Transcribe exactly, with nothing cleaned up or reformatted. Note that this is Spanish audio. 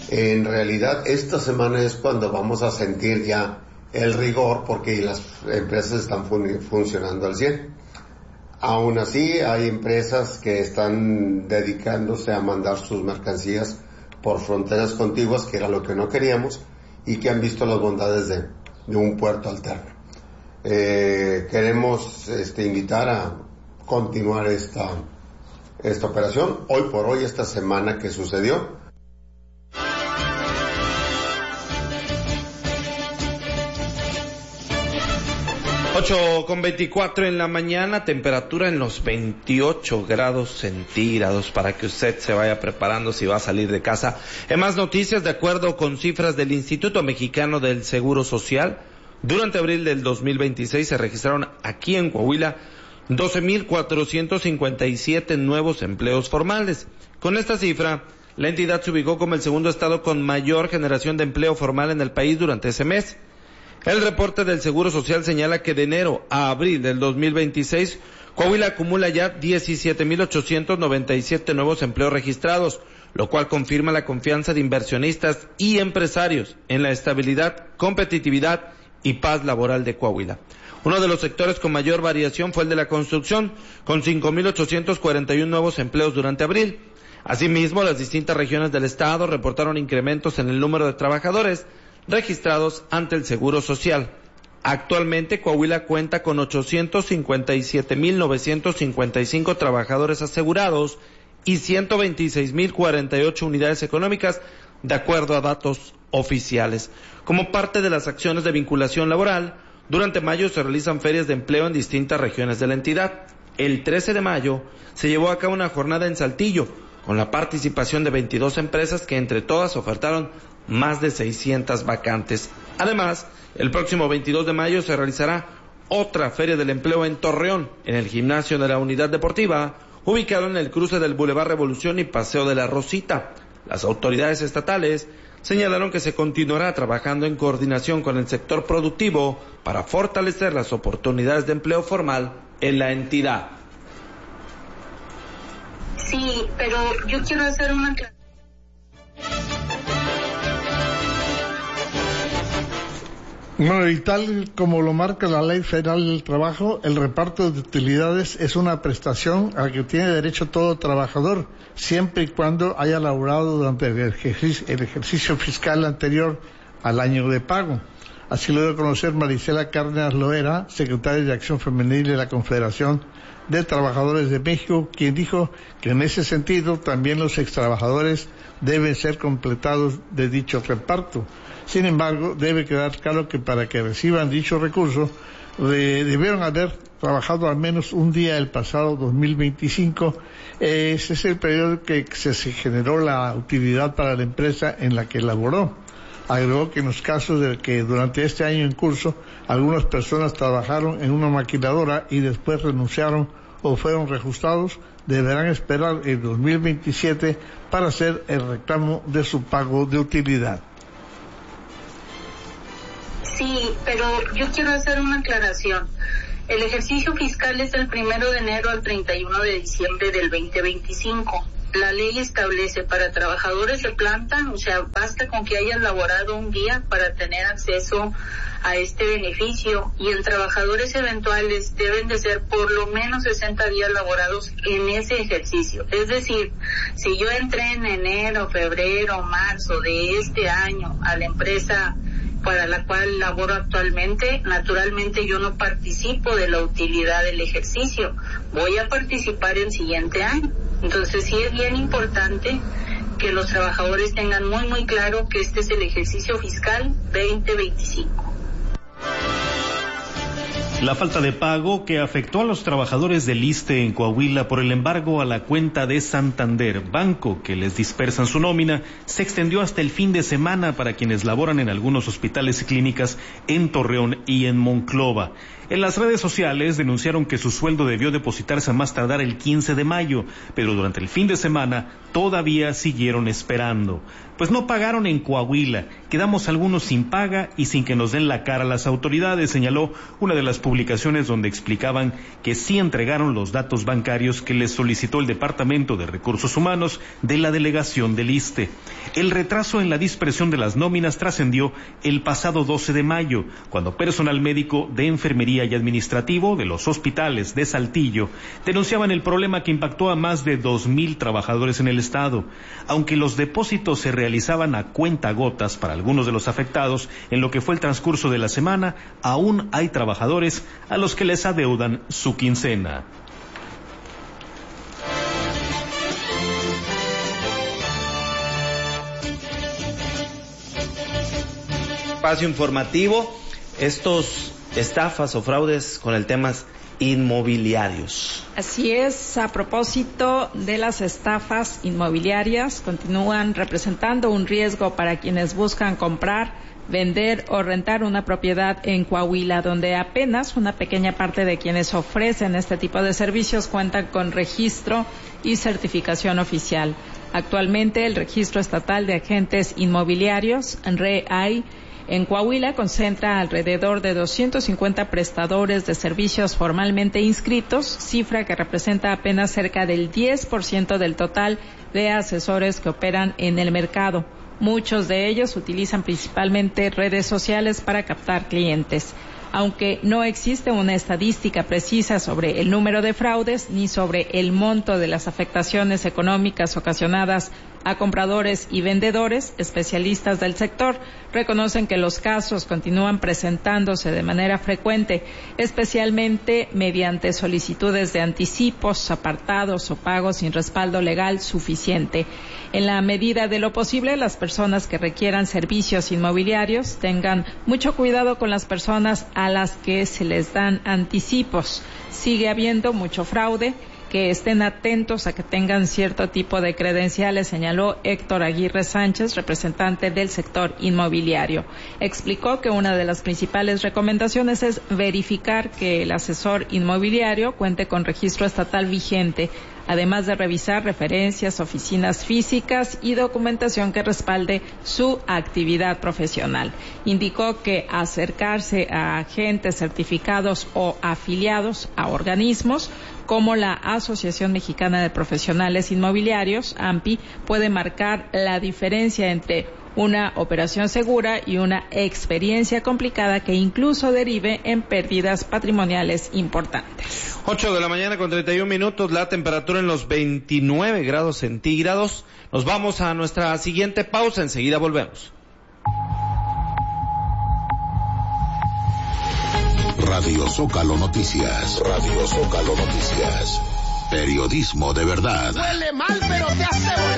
En realidad, esta semana es cuando vamos a sentir ya el rigor, porque las empresas están fun- funcionando al cien. Aún así, hay empresas que están dedicándose a mandar sus mercancías por fronteras contiguas, que era lo que no queríamos, y que han visto las bondades de, de un puerto alterno. Eh, queremos este, invitar a continuar esta, esta operación. Hoy por hoy, esta semana que sucedió, ocho con veinticuatro en la mañana, temperatura en los veintiocho grados centígrados, para que usted se vaya preparando si va a salir de casa. En más noticias, de acuerdo con cifras del Instituto Mexicano del Seguro Social, durante abril del dos mil veintiséis se registraron aquí en Coahuila doce mil cuatrocientos cincuenta y siete nuevos empleos formales. Con esta cifra, la entidad se ubicó como el segundo estado con mayor generación de empleo formal en el país durante ese mes. El reporte del Seguro Social señala que de enero a abril del dos mil veintiséis, Coahuila acumula ya diecisiete mil ochocientos noventa y siete nuevos empleos registrados, lo cual confirma la confianza de inversionistas y empresarios en la estabilidad, competitividad y paz laboral de Coahuila. Uno de los sectores con mayor variación fue el de la construcción, con cinco mil ochocientos cuarenta y uno nuevos empleos durante abril. Asimismo, las distintas regiones del estado reportaron incrementos en el número de trabajadores registrados ante el Seguro Social. Actualmente, Coahuila cuenta con ochocientos cincuenta y siete mil novecientos cincuenta y cinco trabajadores asegurados y ciento veintiséis mil cuarenta y ocho unidades económicas, de acuerdo a datos oficiales. Como parte de las acciones de vinculación laboral, durante mayo se realizan ferias de empleo en distintas regiones de la entidad. El trece de mayo se llevó a cabo una jornada en Saltillo, con la participación de veintidós empresas que entre todas ofertaron más de seiscientas vacantes. Además, el próximo veintidós de mayo se realizará otra Feria del Empleo en Torreón, en el gimnasio de la Unidad Deportiva, ubicado en el cruce del Boulevard Revolución y Paseo de la Rosita. Las autoridades estatales señalaron que se continuará trabajando en coordinación con el sector productivo para fortalecer las oportunidades de empleo formal en la entidad. Sí, pero yo quiero hacer una aclaración. Bueno, y tal como lo marca la Ley Federal del Trabajo, el reparto de utilidades es una prestación a la que tiene derecho todo trabajador, siempre y cuando haya laborado durante el ejercicio, el ejercicio fiscal anterior al año de pago. Así lo dio a conocer Marisela Cárdenas Loera, secretaria de Acción Femenil de la Confederación de Trabajadores de México, quien dijo que en ese sentido también los extrabajadores deben ser completados de dicho reparto. Sin embargo, debe quedar claro que para que reciban dicho recurso, de, debieron haber trabajado al menos un día el pasado dos mil veinticinco. Ese es el periodo que se, se generó la utilidad para la empresa en la que laboró. Agregó que en los casos de que durante este año en curso algunas personas trabajaron en una maquiladora y después renunciaron o fueron reajustados, deberán esperar el dos mil veintisiete para hacer el reclamo de su pago de utilidad. Sí, pero yo quiero hacer una aclaración. El ejercicio fiscal es del primero de enero al treinta y uno de diciembre del veinte veinticinco. La ley establece para trabajadores de planta, o sea, basta con que hayan laborado un día para tener acceso a este beneficio, y en trabajadores eventuales deben de ser por lo menos sesenta días laborados en ese ejercicio. Es decir, si yo entré en enero, febrero, marzo de este año a la empresa para la cual laboro actualmente, naturalmente yo no participo de la utilidad del ejercicio, voy a participar el siguiente año. Entonces sí es bien importante que los trabajadores tengan muy muy claro que este es el ejercicio fiscal veinte veinticinco. La falta de pago que afectó a los trabajadores del ISSSTE en Coahuila por el embargo a la cuenta de Santander, banco que les dispersan su nómina, se extendió hasta el fin de semana para quienes laboran en algunos hospitales y clínicas en Torreón y en Monclova. En las redes sociales denunciaron que su sueldo debió depositarse a más tardar el quince de mayo, pero durante el fin de semana todavía siguieron esperando. Pues no pagaron en Coahuila, quedamos algunos sin paga y sin que nos den la cara las autoridades, señaló una de las publicaciones donde explicaban que sí entregaron los datos bancarios que les solicitó el Departamento de Recursos Humanos de la delegación del ISSSTE. El retraso en la dispersión de las nóminas trascendió el pasado doce de mayo, cuando personal médico de enfermería y administrativo de los hospitales de Saltillo denunciaban el problema que impactó a más de dos mil trabajadores en el estado. Aunque los depósitos se realizaban a cuentagotas para algunos de los afectados en lo que fue el transcurso de la semana, aún hay trabajadores a los que les adeudan su quincena. Espacio informativo, estos estafas o fraudes con el tema inmobiliarios. Así es, a propósito de las estafas inmobiliarias, continúan representando un riesgo para quienes buscan comprar, vender o rentar una propiedad en Coahuila, donde apenas una pequeña parte de quienes ofrecen este tipo de servicios cuentan con registro y certificación oficial. Actualmente, el Registro Estatal de Agentes Inmobiliarios, REAI, en Coahuila concentra alrededor de doscientos cincuenta prestadores de servicios formalmente inscritos, cifra que representa apenas cerca del diez por ciento del total de asesores que operan en el mercado. Muchos de ellos utilizan principalmente redes sociales para captar clientes. Aunque no existe una estadística precisa sobre el número de fraudes ni sobre el monto de las afectaciones económicas ocasionadas a compradores y vendedores, especialistas del sector reconocen que los casos continúan presentándose de manera frecuente, especialmente mediante solicitudes de anticipos, apartados o pagos sin respaldo legal suficiente. En la medida de lo posible, las personas que requieran servicios inmobiliarios tengan mucho cuidado con las personas a las que se les dan anticipos. Sigue habiendo mucho fraude, que estén atentos a que tengan cierto tipo de credenciales, señaló Héctor Aguirre Sánchez, representante del sector inmobiliario. Explicó que una de las principales recomendaciones es verificar que el asesor inmobiliario cuente con registro estatal vigente, además de revisar referencias, oficinas físicas y documentación que respalde su actividad profesional. Indicó que acercarse a agentes certificados o afiliados a organismos como la Asociación Mexicana de Profesionales Inmobiliarios, AMPI, puede marcar la diferencia entre una operación segura y una experiencia complicada que incluso derive en pérdidas patrimoniales importantes. ocho de la mañana con treinta y un minutos, la temperatura en los veintinueve grados centígrados. Nos vamos a nuestra siguiente pausa, enseguida volvemos. Radio Zócalo Noticias. Radio Zócalo Noticias. Periodismo de verdad. Huele mal, pero te hace